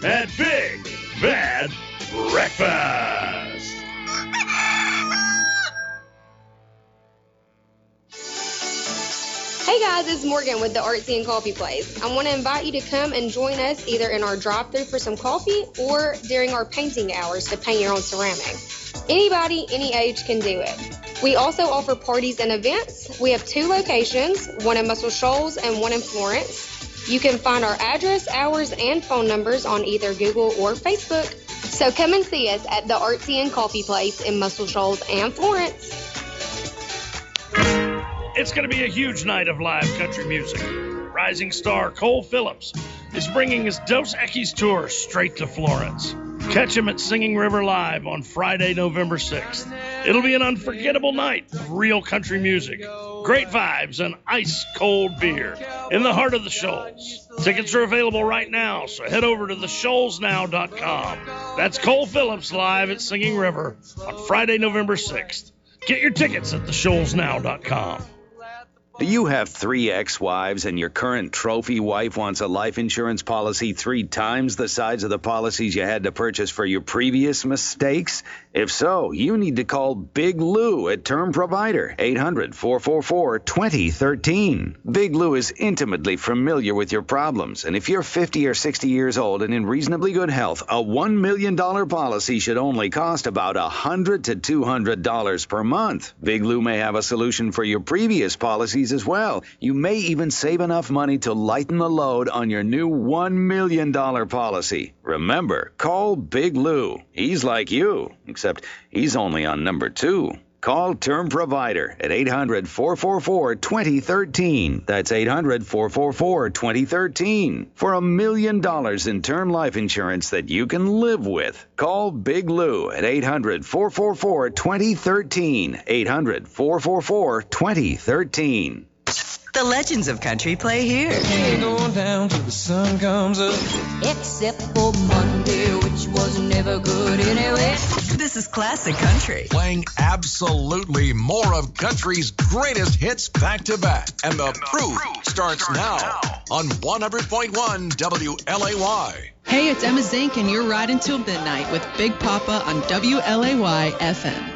at Big Bad Breakfast. Hey guys, it's Morgan with the Artsy and Coffee Place. I want to invite you to come and join us either in our drive-thru for some coffee or during our painting hours to paint your own ceramic. Anybody, any age can do it. We also offer parties and events. We have 2 locations, one in Muscle Shoals and one in Florence. You can find our address, hours, and phone numbers on either Google or Facebook. So come and see us at the Artsy and Coffee Place in Muscle Shoals and Florence. It's going to be a huge night of live country music. Rising star Cole Phillips is bringing his Dos Equis tour straight to Florence. Catch him at Singing River Live on Friday, November 6th. It'll be an unforgettable night of real country music, great vibes, and ice-cold beer in the heart of the Shoals. Tickets are available right now, so head over to theshoalsnow.com. That's Cole Phillips live at Singing River on Friday, November 6th. Get your tickets at theshoalsnow.com. Do you have 3 ex-wives and your current trophy wife wants a life insurance policy 3 times the size of the policies you had to purchase for your previous mistakes? If so, you need to call Big Lou at Term Provider, 800-444-2013. Big Lou is intimately familiar with your problems, and if you're 50 or 60 years old and in reasonably good health, a $1 million policy should only cost about $100 to $200 per month. Big Lou may have a solution for your previous policies as well. You may even save enough money to lighten the load on your new $1 million policy. Remember, call Big Lou. He's like you, except he's only on number 2. Call Term Provider at 800-444-2013. That's 800-444-2013. For $1 million in term life insurance that you can live with. Call Big Lou at 800-444-2013. 800-444-2013. The legends of country play here. Ain't going down till the sun comes up. Except for Monday, which was never good anyway. This is classic country. Playing absolutely more of country's greatest hits back to back. And the proof starts now on 100.1 WLAY. Hey, it's Emma Zink, and you're riding till midnight with Big Papa on WLAY FM.